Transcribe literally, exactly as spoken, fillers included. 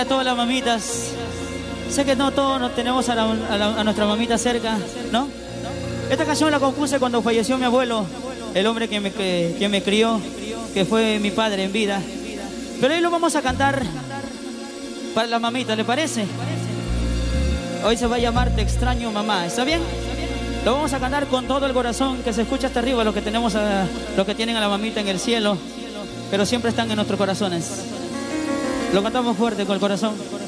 A todas las mamitas, sé que no todos nos tenemos a, la, a, la, a nuestra mamita cerca, ¿no? Esta canción la compuse cuando falleció mi abuelo, el hombre que me, que, que me crió, que fue mi padre en vida. Pero hoy lo vamos a cantar para la mamita, ¿le parece? Hoy se va a llamar Te extraño mamá, ¿está bien? Lo vamos a cantar con todo el corazón, que se escucha hasta arriba, lo que tenemos a, lo que tienen a la mamita en el cielo, pero siempre están en nuestros corazones. Lo cantamos fuerte con el corazón.